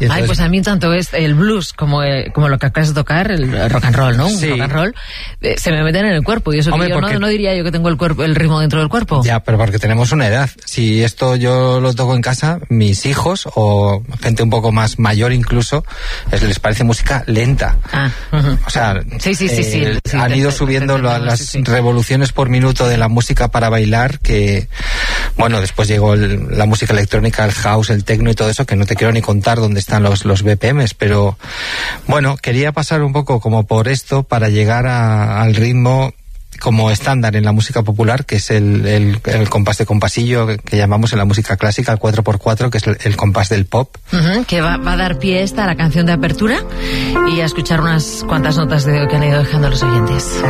Entonces, ay, pues a mí tanto es el blues como lo que acabas de tocar, el rock and roll, ¿no? Sí. Un rock and roll, se me meten en el cuerpo. Y eso, hombre, que yo no diría yo que tengo el ritmo dentro del cuerpo. Ya, pero porque tenemos una edad. Si esto yo lo toco en casa, mis hijos o gente un poco más mayor incluso, les parece música lenta. O sea, sí, han ido subiendo las revoluciones por minuto de la música para bailar, que bueno, después llegó la música electrónica, el house, el techno y todo eso, que no te quiero ni contar dónde están los BPMs, pero bueno, quería pasar un poco como por esto para llegar al ritmo como estándar en la música popular, que es el compás de compasillo que llamamos en la música clásica, el 4x4, que es el compás del pop. Que va a dar pie a la canción de apertura y a escuchar unas cuantas notas que han ido dejando los oyentes.